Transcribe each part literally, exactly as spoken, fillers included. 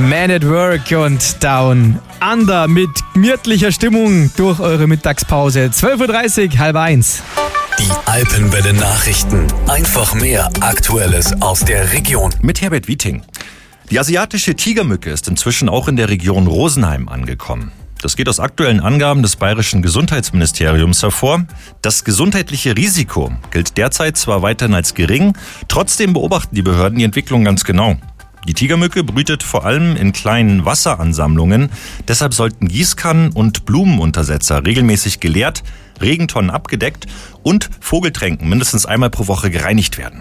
Man at Work und Down Under mit gemütlicher Stimmung durch eure Mittagspause. zwölf Uhr dreißig, halb eins. Die Alpenwelle Nachrichten. Einfach mehr Aktuelles aus der Region. Mit Herbert Wieting. Die asiatische Tigermücke ist inzwischen auch in der Region Rosenheim angekommen. Das geht aus aktuellen Angaben des bayerischen Gesundheitsministeriums hervor. Das gesundheitliche Risiko gilt derzeit zwar weiterhin als gering, trotzdem beobachten die Behörden die Entwicklung ganz genau. Die Tigermücke brütet vor allem in kleinen Wasseransammlungen. Deshalb sollten Gießkannen und Blumenuntersetzer regelmäßig geleert, Regentonnen abgedeckt und Vogeltränken mindestens einmal pro Woche gereinigt werden.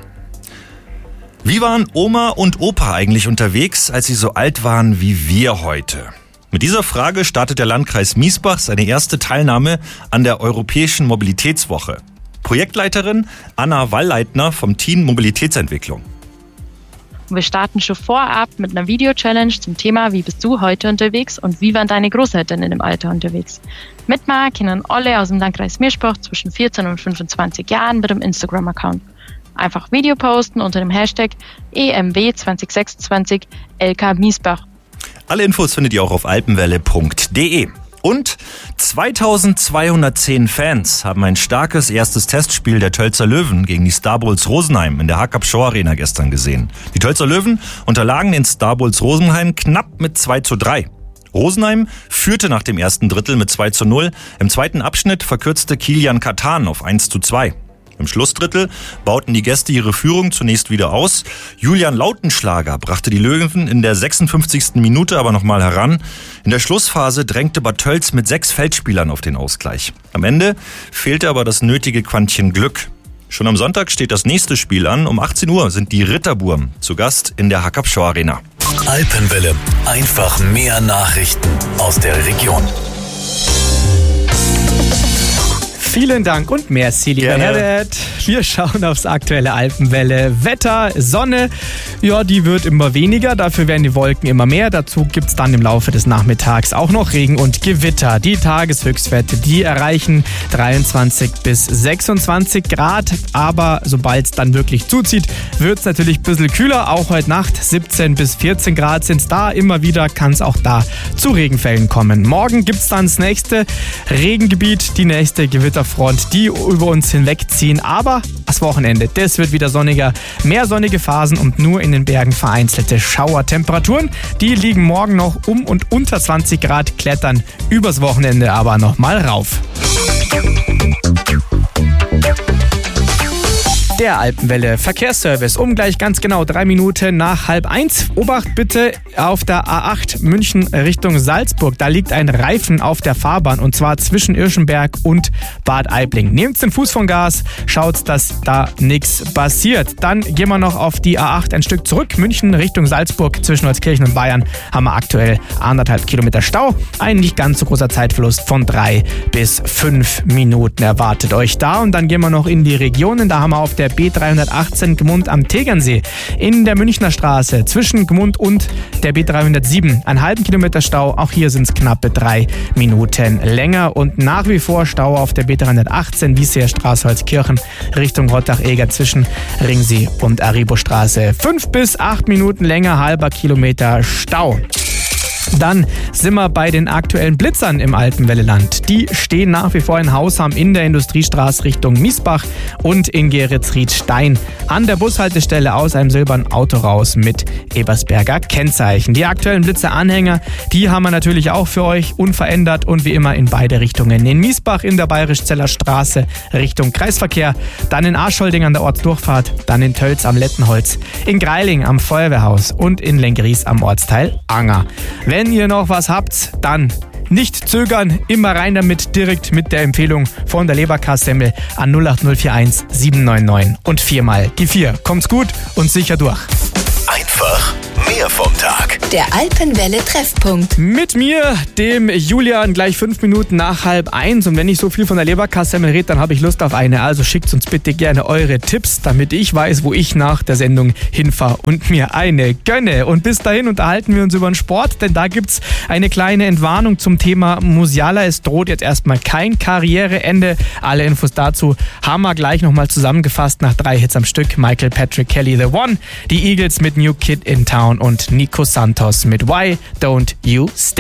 Wie waren Oma und Opa eigentlich unterwegs, als sie so alt waren wie wir heute? Mit dieser Frage startet der Landkreis Miesbach seine erste Teilnahme an der Europäischen Mobilitätswoche. Projektleiterin Anna Wallleitner vom Team Mobilitätsentwicklung. Wir starten schon vorab mit einer Video-Challenge zum Thema, wie bist du heute unterwegs und wie waren deine Großeltern in dem Alter unterwegs. Mitmachen können alle aus dem Landkreis Miesbach zwischen vierzehn und fünfundzwanzig Jahren mit dem Instagram-Account. Einfach Video posten unter dem Hashtag E M W zwanzig sechsundzwanzig L K Miesbach. Alle Infos findet ihr auch auf alpenwelle punkt de. Und zweitausendzweihundertzehn Fans haben ein starkes erstes Testspiel der Tölzer Löwen gegen die Star Bulls Rosenheim in der Hackab Show Arena gestern gesehen. Die Tölzer Löwen unterlagen den Star Bulls Rosenheim knapp mit zwei zu drei. Rosenheim führte nach dem ersten Drittel mit zwei zu null. Im zweiten Abschnitt verkürzte Kilian Katan auf eins zu zwei. Im Schlussdrittel bauten die Gäste ihre Führung zunächst wieder aus. Julian Lautenschlager brachte die Löwen in der sechsundfünfzigsten Minute aber nochmal heran. In der Schlussphase drängte Bad Tölz mit sechs Feldspielern auf den Ausgleich. Am Ende fehlte aber das nötige Quantchen Glück. Schon am Sonntag steht das nächste Spiel an. Um achtzehn Uhr sind die Ritterburm zu Gast in der Hackab Show Arena. Alpenwelle. Einfach mehr Nachrichten aus der Region. Vielen Dank und merci, lieber Herbert. Wir schauen aufs aktuelle Alpenwelle. Wetter, Sonne, ja, die wird immer weniger, dafür werden die Wolken immer mehr. Dazu gibt es dann im Laufe des Nachmittags auch noch Regen und Gewitter. Die Tageshöchstwerte, die erreichen dreiundzwanzig bis sechsundzwanzig Grad. Aber sobald es dann wirklich zuzieht, wird es natürlich ein bisschen kühler. Auch heute Nacht siebzehn bis vierzehn Grad sind es da. Immer wieder kann es auch da zu Regenfällen kommen. Morgen gibt es dann das nächste Regengebiet, die nächste Gewitterfront, die über uns hinwegziehen. Aber das Wochenende, das wird wieder sonniger. Mehr sonnige Phasen und nur in den Bergen vereinzelte Schauertemperaturen. Die liegen morgen noch um und unter zwanzig Grad, klettern übers Wochenende aber nochmal rauf. Der Alpenwelle Verkehrsservice um gleich ganz genau drei Minuten nach halb eins. Obacht bitte auf der A acht München Richtung Salzburg. Da liegt ein Reifen auf der Fahrbahn und zwar zwischen Irschenberg und Bad Aibling. Nehmt den Fuß vom Gas, schaut, dass da nichts passiert. Dann gehen wir noch auf die A acht ein Stück zurück. München Richtung Salzburg zwischen Holzkirchen und Bayern haben wir aktuell anderthalb Kilometer Stau. Ein nicht ganz so großer Zeitverlust von drei bis fünf Minuten erwartet euch da. Und dann gehen wir noch in die Regionen. Da haben wir auf der B dreihundertachtzehn Gmund am Tegernsee in der Münchner Straße zwischen Gmund und der B dreihundertsieben einen halben Kilometer Stau. Auch hier sind es knappe drei Minuten länger und nach wie vor Stau auf der B dreihundertachtzehn Wieseer Straße Holzkirchen Richtung Rottach-Eger zwischen Ringsee und Aribo-Straße. Fünf bis acht Minuten länger, halber Kilometer Stau. Dann sind wir bei den aktuellen Blitzern im Alpenwelleland. Die stehen nach wie vor in Hausham in der Industriestraße Richtung Miesbach und in Geretsried-Stein an der Bushaltestelle aus einem silbernen Auto raus mit Ebersberger Kennzeichen. Die aktuellen Blitzeranhänger, die haben wir natürlich auch für euch unverändert und wie immer in beide Richtungen. In Miesbach in der Bayerischzeller Straße Richtung Kreisverkehr, dann in Arscholding an der Ortsdurchfahrt, dann in Tölz am Lettenholz, in Greiling am Feuerwehrhaus und in Lenggries am Ortsteil Anger. Wenn ihr noch was habt, dann nicht zögern, immer rein damit, direkt mit der Empfehlung von der Leberkassemmel an null acht null vier eins sieben neun neun und viermal die vier. Kommt's gut und sicher durch. Einfach mehr vom Tag. Der Alpenwelle Treffpunkt. Mit mir, dem Julian, gleich fünf Minuten nach halb eins. Und wenn ich so viel von der Leberkassemmel rede, dann habe ich Lust auf eine. Also schickt uns bitte gerne eure Tipps, damit ich weiß, wo ich nach der Sendung hinfahre und mir eine gönne. Und bis dahin unterhalten wir uns über den Sport, denn da gibt's eine kleine Entwarnung zum Thema Musiala. Es droht jetzt erstmal kein Karriereende. Alle Infos dazu haben wir gleich nochmal zusammengefasst nach drei Hits am Stück. Michael Patrick Kelly, The One, die Eagles mit New Kid in Town und und Nico Santos mit Why Don't You Stay.